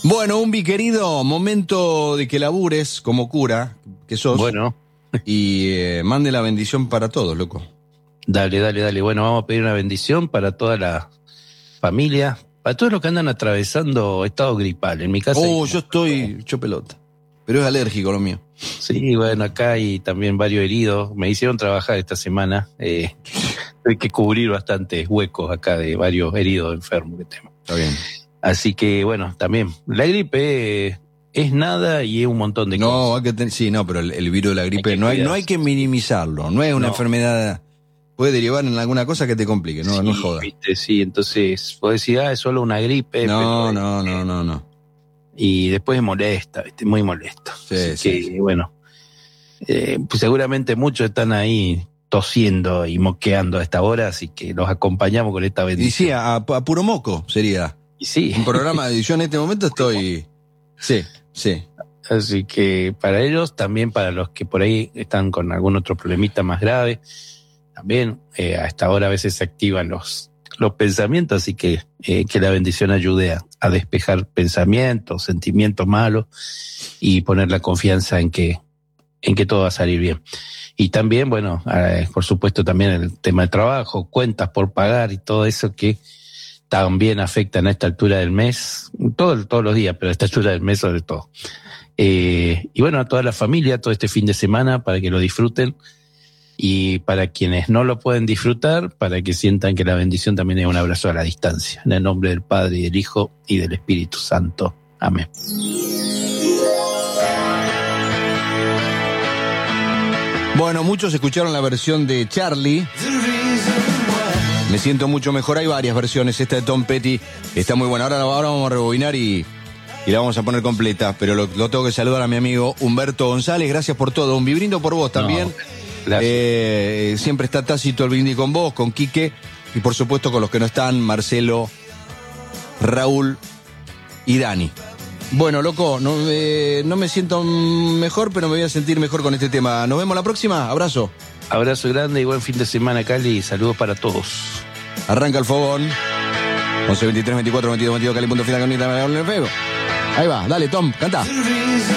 Bueno, Umbi querido, momento de que labures como cura que sos. Bueno, Y mande la bendición para todos, loco. dale. Bueno, vamos a pedir una bendición para toda la familia, para todos los que andan atravesando estado gripal. En mi casa. Yo estoy hecho pelota. Pero es alérgico lo mío. Sí, bueno, acá hay también varios heridos. Me hicieron trabajar esta semana. Hay que cubrir bastantes huecos acá de varios heridos enfermos que tengo. Está bien. Así que, bueno, también. La gripe es nada y es un montón de cosas. Pero el virus de la gripe no hay que minimizarlo. No es una enfermedad. Puede derivar en alguna cosa que te complique, no es joda. ¿Viste? Sí, entonces vos decís, es solo una gripe. No. Y después es molesta, ¿viste? Muy molesta. Sí. Bueno, pues seguramente muchos están ahí tosiendo y moqueando a esta hora, así que los acompañamos con esta bendición. Y sí, a puro moco sería. Y sí. Un programa, yo en este momento estoy... Sí. Así que para ellos, también para los que por ahí están con algún otro problemita más grave, también a esta hora a veces se activan los pensamientos, así que la bendición ayude a despejar pensamientos, sentimientos malos y poner la confianza en que todo va a salir bien. Y también, bueno, por supuesto también el tema del trabajo, cuentas por pagar y todo eso que también afectan a esta altura del mes, todos los días, pero a esta altura del mes sobre todo. Y bueno, a toda la familia, todo este fin de semana, para que lo disfruten. Y para quienes no lo pueden disfrutar, para que sientan que la bendición también es un abrazo a la distancia. En el nombre del Padre, y del Hijo, y del Espíritu Santo. Amén. Bueno, muchos escucharon la versión de Charlie. Me siento mucho mejor. Hay varias versiones. Esta de Tom Petty está muy buena. Ahora vamos a rebobinar y la vamos a poner completa. Pero lo tengo que saludar a mi amigo Humberto González. Gracias por todo. Un brindo por vos también. Gracias. Siempre está tácito el brindis con vos, con Quique. Y por supuesto con los que no están, Marcelo, Raúl y Dani. Bueno, loco, no me siento mejor, pero me voy a sentir mejor con este tema. Nos vemos la próxima. Abrazo. Abrazo grande y buen fin de semana, Cali. Saludos para todos. Arranca el fogón. 11, 23, 24, 22, 22, Cali, punto final, con Ahí va, dale, Tom, canta.